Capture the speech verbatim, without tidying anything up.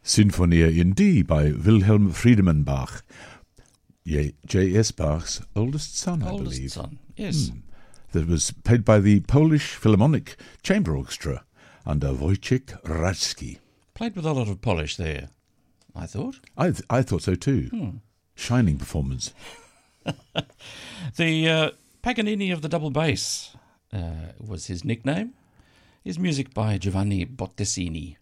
Sinfonia in D by Wilhelm Friedemann Bach, J S. Bach's oldest son, I Oldest believe. son, yes. Hmm. That was played by the Polish Philharmonic Chamber Orchestra under Wojciech Radzki. Played with a lot of polish there, I thought. I th- I thought so too. Hmm. Shining performance. The uh, Paganini of the double bass uh, was his nickname. His music by Giovanni Bottesini.